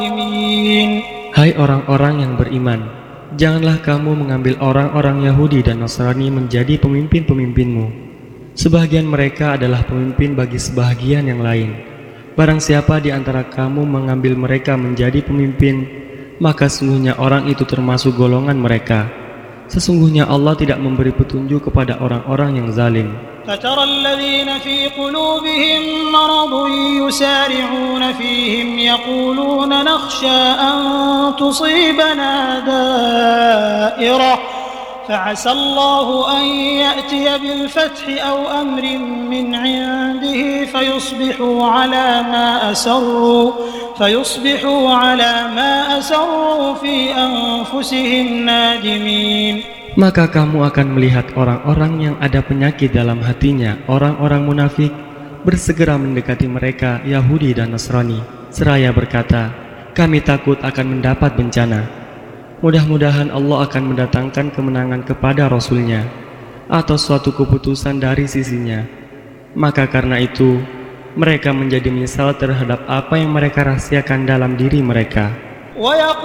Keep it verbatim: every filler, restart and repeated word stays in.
Hai orang-orang yang beriman, janganlah kamu mengambil orang-orang Yahudi dan Nasrani menjadi pemimpin-pemimpinmu. Sebahagian mereka adalah pemimpin bagi sebahagian yang lain. Barang siapa di antara kamu mengambil mereka menjadi pemimpin, maka sesungguhnya orang itu termasuk golongan mereka. Sesungguhnya Allah tidak memberi petunjuk kepada orang-orang yang zalim. فَتَرَى الَّذِينَ فِي قُلُوبِهِم مَّرَضٌ يُسَارِعُونَ فِيهِمْ يَقُولُونَ نَخْشَىٰ أَن تُصِيبَنَا دَائِرَةٌ فَعَسَى اللَّهُ أَن يَأْتِيَ بِالْفَتْحِ أَوْ أَمْرٍ مِّنْ عِندِهِ فَيُصْبِحُوا عَلَىٰ مَا أَسَرُّوا فَيُصْبِحُوا عَلَىٰ مَا أَسَرُّوا فِي أَنفُسِهِمْ نَادِمِينَ. Maka kamu akan melihat orang-orang yang ada penyakit dalam hatinya, orang-orang munafik, bersegera mendekati mereka, Yahudi dan Nasrani, seraya berkata, kami takut akan mendapat bencana. Mudah-mudahan Allah akan mendatangkan kemenangan kepada Rasul-Nya, atau suatu keputusan dari sisinya. Maka karena itu, mereka menjadi menyesal terhadap apa yang mereka rahasiakan dalam diri mereka.